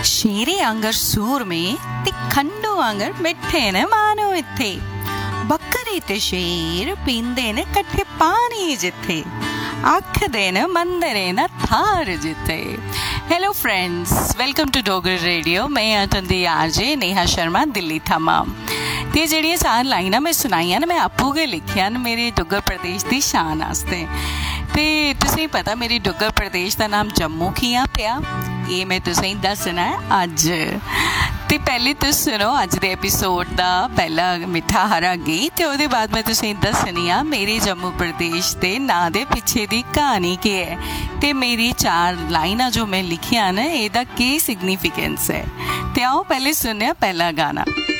ਸ਼ੇਰੇ ਆਂਗਰ ਸੂਰਮੇ ਤੇ ਖੰਡੂ ਆਂਗਰ ਮਿੱਠੇ ਨੇ ਮਾਨੋ ਇੱਥੇ। ਬੱਕਰੀ ਤੇ ਸ਼ੇਰ ਪੀਂਦੇ ਨੇ ਇਕੱਠੇ ਪਾਣੀ ਜਿੱਥੇ। ਆਖਦੇ ਨੇ ਮੰਦਰੇ ਨਾ ਥਾਰ ਜਿੱਥੇ। Hello friends, welcome to Dogar radio. ਮੈਂ ਹਾਂ ਤੁਹਾਡੀ ਆਰਜੇ ਨੇਹਾ ਸ਼ਰਮਾ ਦਿੱਲੀ ਥਾਵਾਂ। ਤੇ ਜਿਹੜੀਆਂ 4 ਲਾਈਨਾਂ ਮੈਂ ਸੁਣਾਈਆਂ ਨੇ, ਮੈਂ ਆਪੂ ਕੇ ਲਿਖੀਆਂ ਨੇ ਮੇਰੇ ਡੁੱਗਰ ਪ੍ਰਦੇਸ਼ ਦੀ ਸ਼ਾਨ ਵਾਸਤੇ। ਤੇ ਤੁਸੀਂ ਪਤਾ ਮੇਰੀ ਡੁੱਗਰ ਪ੍ਰਦੇਸ਼ ਦਾ ਨਾਮ ਜੰਮੂ ਕਿ'यां ਪਿਆ, ਇਹ ਮੈਂ ਤੁਸੀਂ ਦੱਸਣਾ ਅੱਜ। ਤੇ ਪਹਿਲੇ ਤੁਸੀਂ ਸੁਣੋ ਅੱਜ ਦੇ ਐਪੀਸੋਡ ਦਾ ਪਹਿਲਾ ਮਿੱਠਾ ਹਰਾ ਗੀਤ, ਤੇ ਉਹਦੇ ਬਾਅਦ ਮੈਂ ਤੁਸੀਂ ਦੱਸਣੀ ਆ ਮੇਰੇ ਜੰਮੂ ਪ੍ਰਦੇਸ਼ ਦੇ ਨਾਂ ਦੇ ਪਿੱਛੇ ਦੀ ਕਹਾਣੀ ਕੀ ਹੈ, ਤੇ ਮੇਰੀ 4 ਲਾਈਨਾਂ ਜੋ ਮੈਂ ਲਿਖੀਆਂ ਨੇ ਇਹਦਾ ਕੀ ਸਿਗਨੀਫਿਕੈਂਸ ਹੈ। ਤੇ ਆਓ ਪਹਿਲੇ ਸੁਣਿਆ ਪਹਿਲਾ ਗਾਣਾ।